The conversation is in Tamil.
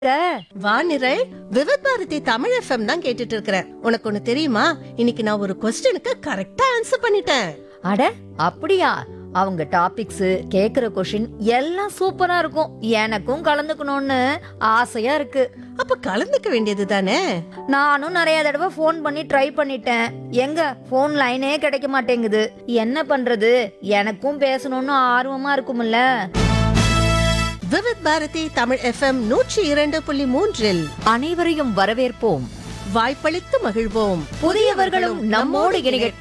வானிரல் விவித் பாரதி தமிழ் எஃப்எம் தான் கேட்டுட்டு இருக்கிறேன். உனக்கு ஒண்ணு தெரியுமா? இன்னைக்கு நான் ஒரு கொஸ்டினுக்கு கரெக்டா ஆன்சர் பண்ணிட்டேன். அட அப்படியா? அவங்க டாபிக்ஸ் கேக்குற கொஷின் எல்லாம் சூப்பரா இருக்கும். எனக்கும் கலந்துக்கணும்னு ஆசையா இருக்கு. அப்ப கலந்துக்க வேண்டியது தானே. நானும் நிறைய தடவை ஃபோன் பண்ணி ட்ரை பண்ணிட்டேன். எங்க ஃபோன் லைனே கிடைக்க மாட்டேங்குது. என்ன பண்றது? எனக்கும் பேசணும்னு ஆர்வமா இருக்கும்ல. விவித் பாரதி தமிழ் எஃப்எம் 102.3 அனைவரையும் வரவேற்போம். வாய்ப்பளித்து மகிழ்வோம். புதியவர்களும் நம்மோடு இணையட்டும்.